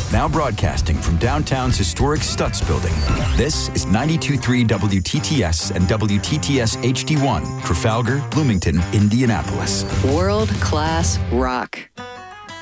Now broadcasting from downtown's historic Stutz Building, this is 92.3 WTTS and WTTS HD1, Trafalgar, Bloomington, Indianapolis. World-class rock.